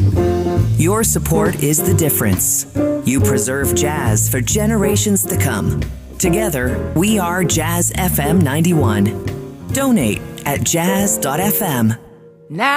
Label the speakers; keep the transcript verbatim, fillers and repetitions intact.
Speaker 1: Your support is the difference. You preserve jazz for generations to come. Together, we are Jazz F M ninety-one. Donate at jazz dot f m.
Speaker 2: Now